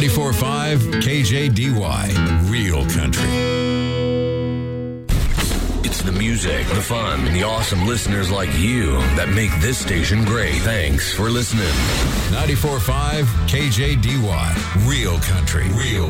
94.5 KJDY, Real Country. It's the music, the fun, and the awesome listeners like you that make this station great. Thanks for listening. 94.5 KJDY, Real Country. Real